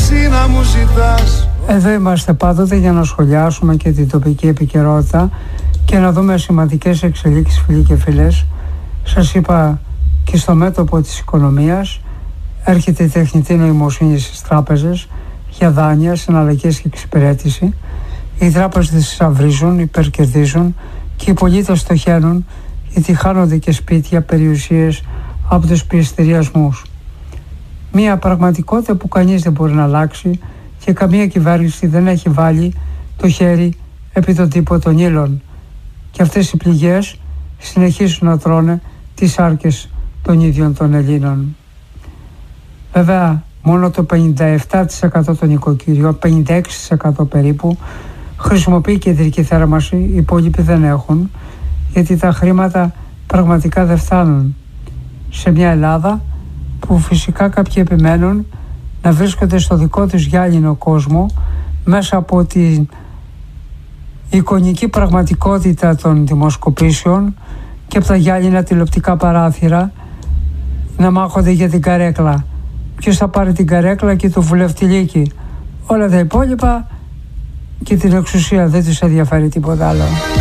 εσύ να μου ζητάς. Εδώ είμαστε πάντοτε για να σχολιάσουμε και την τοπική επικαιρότητα και να δούμε σημαντικές εξελίξεις, φίλοι και φίλες. Σας είπα, και στο μέτωπο της οικονομίας έρχεται η τεχνητή νοημοσύνη στις τράπεζες για δάνεια, συναλλαγές και εξυπηρέτηση. Οι τράπεζες θησαυρίζουν, υπερκερδίζουν και οι πολίτες στοχαίνουν γιατί χάνονται και σπίτια, περιουσίες από τους πληστηριασμούς. Μία πραγματικότητα που κανείς δεν μπορεί να αλλάξει και καμία κυβέρνηση δεν έχει βάλει το χέρι επί τον τύπο των ύλων. Και αυτές οι πληγές συνεχίζουν να τρώνε τις άρκες των ίδιων των Ελλήνων. Βέβαια, μόνο το 57% των οικοκυριών, 56% περίπου, χρησιμοποιεί κεντρική θέρμανση, οι υπόλοιποι δεν έχουν, γιατί τα χρήματα πραγματικά δεν φτάνουν. Σε μια Ελλάδα που φυσικά κάποιοι επιμένουν να βρίσκονται στο δικό τους γυάλινο κόσμο μέσα από την εικονική πραγματικότητα των δημοσκοπήσεων και από τα γυάλινα τηλεοπτικά παράθυρα να μάχονται για την καρέκλα. Ποιος θα πάρει την καρέκλα και το βουλευτηλίκι. Όλα τα υπόλοιπα και την εξουσία δεν τους ενδιαφέρει τίποτα άλλο.